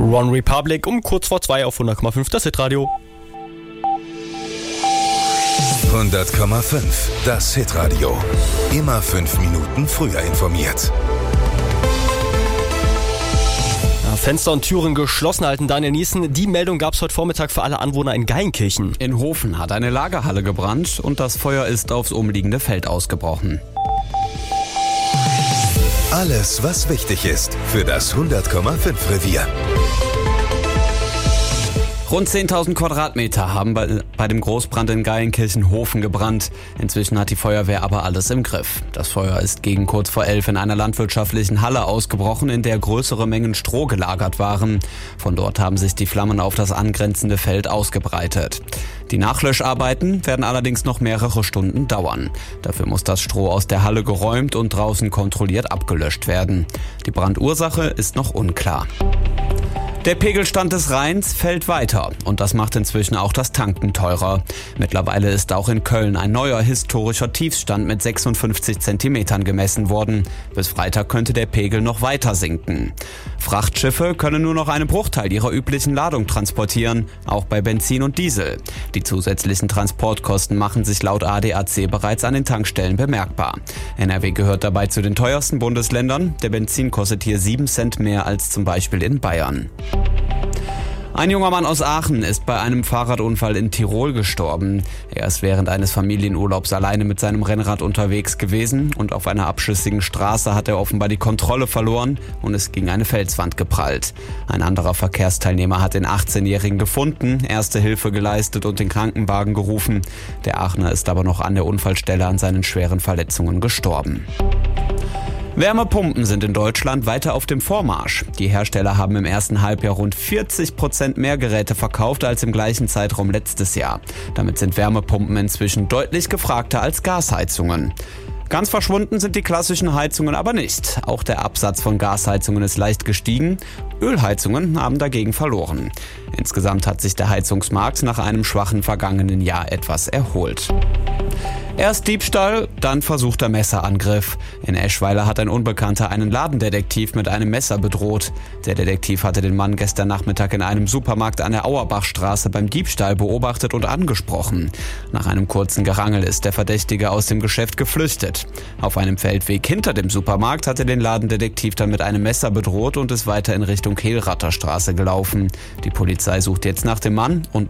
One Republic um kurz vor 2 auf 100,5 das Hitradio. 100,5 das Hitradio. Immer 5 Minuten früher informiert. Fenster und Türen geschlossen halten, Daniel Niesen. Die Meldung gab es heute Vormittag für alle Anwohner in Geilenkirchen. In Hofen hat eine Lagerhalle gebrannt und das Feuer ist aufs umliegende Feld ausgebrochen. Alles, was wichtig ist für das 100,5 Revier. Rund 10.000 Quadratmeter haben bei dem Großbrand in Geilenkirchen-Hofen gebrannt. Inzwischen hat die Feuerwehr aber alles im Griff. Das Feuer ist gegen kurz vor 11 in einer landwirtschaftlichen Halle ausgebrochen, in der größere Mengen Stroh gelagert waren. Von dort haben sich die Flammen auf das angrenzende Feld ausgebreitet. Die Nachlöscharbeiten werden allerdings noch mehrere Stunden dauern. Dafür muss das Stroh aus der Halle geräumt und draußen kontrolliert abgelöscht werden. Die Brandursache ist noch unklar. Der Pegelstand des Rheins fällt weiter und das macht inzwischen auch das Tanken teurer. Mittlerweile ist auch in Köln ein neuer historischer Tiefstand mit 56 Zentimetern gemessen worden. Bis Freitag könnte der Pegel noch weiter sinken. Frachtschiffe können nur noch einen Bruchteil ihrer üblichen Ladung transportieren, auch bei Benzin und Diesel. Die zusätzlichen Transportkosten machen sich laut ADAC bereits an den Tankstellen bemerkbar. NRW gehört dabei zu den teuersten Bundesländern. Der Benzin kostet hier 7 Cent mehr als zum Beispiel in Bayern. Ein junger Mann aus Aachen ist bei einem Fahrradunfall in Tirol gestorben. Er ist während eines Familienurlaubs alleine mit seinem Rennrad unterwegs gewesen und auf einer abschüssigen Straße hat er offenbar die Kontrolle verloren und ist gegen eine Felswand geprallt. Ein anderer Verkehrsteilnehmer hat den 18-Jährigen gefunden, erste Hilfe geleistet und den Krankenwagen gerufen. Der Aachener ist aber noch an der Unfallstelle an seinen schweren Verletzungen gestorben. Wärmepumpen sind in Deutschland weiter auf dem Vormarsch. Die Hersteller haben im ersten Halbjahr rund 40% mehr Geräte verkauft als im gleichen Zeitraum letztes Jahr. Damit sind Wärmepumpen inzwischen deutlich gefragter als Gasheizungen. Ganz verschwunden sind die klassischen Heizungen aber nicht. Auch der Absatz von Gasheizungen ist leicht gestiegen. Ölheizungen haben dagegen verloren. Insgesamt hat sich der Heizungsmarkt nach einem schwachen vergangenen Jahr etwas erholt. Erst Diebstahl, dann versuchter Messerangriff. In Eschweiler hat ein Unbekannter einen Ladendetektiv mit einem Messer bedroht. Der Detektiv hatte den Mann gestern Nachmittag in einem Supermarkt an der Auerbachstraße beim Diebstahl beobachtet und angesprochen. Nach einem kurzen Gerangel ist der Verdächtige aus dem Geschäft geflüchtet. Auf einem Feldweg hinter dem Supermarkt hatte den Ladendetektiv dann mit einem Messer bedroht und ist weiter in Richtung Kehlratterstraße gelaufen. Die Polizei sucht jetzt nach dem Mann und